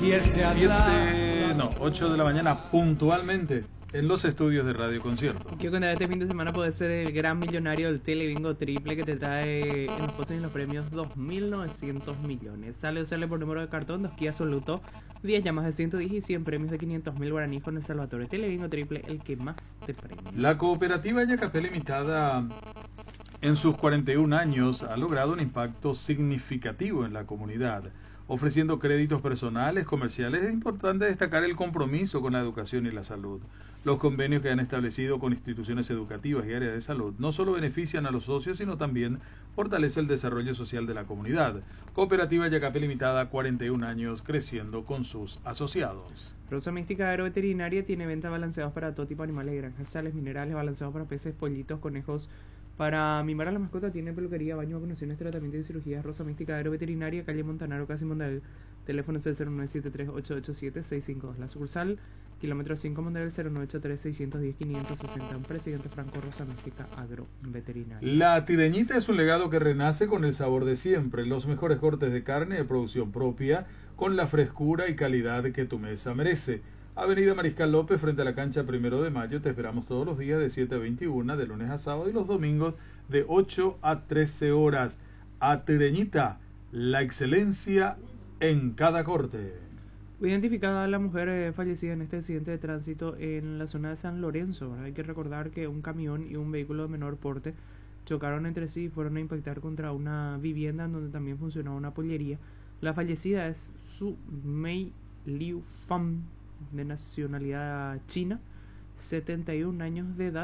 8 de la mañana puntualmente en los estudios de Radio Concierto. Quiero contar, este fin de semana puede ser el gran millonario del Telebingo Triple, que te trae en los postes y en los premios 2.900 millones. Sale por número de cartón, 2 Kia absoluto, 10 llamas de 110 y 100 premios de 500.000 guaraníes con el Salvatore. Telebingo Triple, el que más te premia. La cooperativa Yacapé Limitada, en sus 41 años, ha logrado un impacto significativo en la comunidad, ofreciendo créditos personales, comerciales. Es importante destacar el compromiso con la educación y la salud. Los convenios que han establecido con instituciones educativas y áreas de salud no solo benefician a los socios, sino también fortalece el desarrollo social de la comunidad. Cooperativa Yacapé Limitada, 41 años, creciendo con sus asociados. Rosa Mística Agroveterinaria tiene venta balanceados para todo tipo de animales de granjas, sales, minerales, balanceados para peces, pollitos, conejos. Para mimar a la mascota tiene peluquería, baño, vacunaciones, tratamiento y cirugía. Rosa Mística Agroveterinaria, calle Montanaro, casi Mondavel. Teléfono es el 0973-887-652. La sucursal, kilómetro 5 Mondavel, 0983-610-560. Presidente Franco. Rosa Mística Agroveterinaria. La Tireñita es un legado que renace con el sabor de siempre. Los mejores cortes de carne de producción propia, con la frescura y calidad que tu mesa merece. Avenida Mariscal López, frente a la cancha 1 de Mayo. Te esperamos todos los días de 7 a 21, de lunes a sábado, y los domingos de 8 a 13 horas. A Tireñita, la excelencia en cada corte. Fue identificada la mujer fallecida en este accidente de tránsito en la zona de San Lorenzo, ¿verdad? Hay que recordar que un camión y un vehículo de menor porte chocaron entre sí y fueron a impactar contra una vivienda en donde también funcionaba una pollería. La fallecida es Su Mei Liu Fan, de nacionalidad china, 71 años de edad.